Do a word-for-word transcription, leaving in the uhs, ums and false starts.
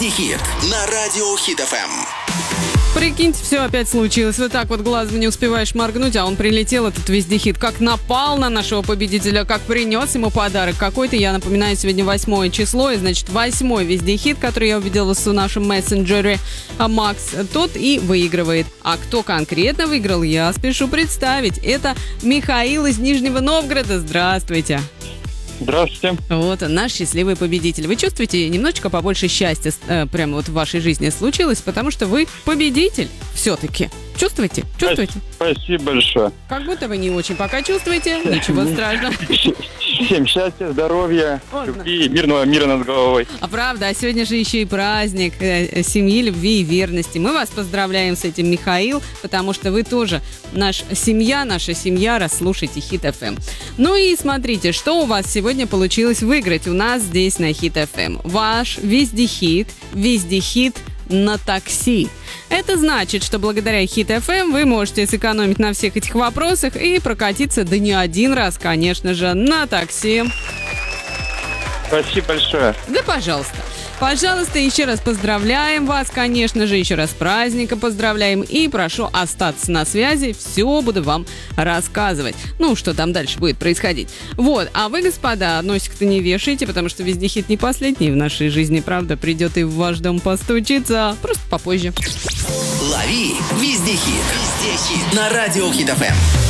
Вездехит на радио Хит эф эм. Прикиньте, все опять случилось. Вот так вот глазом не успеваешь моргнуть, а он прилетел, этот вездехит, как напал на нашего победителя, как принес ему подарок какой-то. Я напоминаю, сегодня восьмое число, и, значит, восьмой вездехит, который я увидела в нашем мессенджере, а Макс, тот и выигрывает. А кто конкретно выиграл, я спешу представить. Это Михаил из Нижнего Новгорода. Здравствуйте. Здравствуйте. Вот он, наш счастливый победитель. Вы чувствуете немножечко побольше счастья э, прямо вот в вашей жизни случилось, потому что вы победитель все-таки. Чувствуете? Чувствуете? Спасибо большое. Как будто вы не очень пока чувствуете. Ничего страшного. Всем счастья, здоровья, Вот. любви, мирного мира над головой. А правда, а сегодня же еще и праздник э, семьи, любви и верности. Мы вас поздравляем с этим, Михаил, потому что вы тоже наша семья, наша семья, раз слушаете Хит эф эм. Ну и смотрите, что у вас сегодня получилось выиграть у нас здесь на Хит эф эм. Ваш вездехит, вездехит на такси. Это значит, что благодаря Хит эф эм вы можете сэкономить на всех этих вопросах и прокатиться, да не один раз, конечно же, на такси. Спасибо большое. Да, пожалуйста. Пожалуйста, еще раз поздравляем вас, конечно же, еще раз с праздником поздравляем и прошу остаться на связи, все буду вам рассказывать. Ну, что там дальше будет происходить. Вот, а вы, господа, носик-то не вешайте, потому что вездехит не последний в нашей жизни, правда, придет и в ваш дом постучиться, просто попозже. Лови Вездехит. Вездехит на радио Хит эф эм.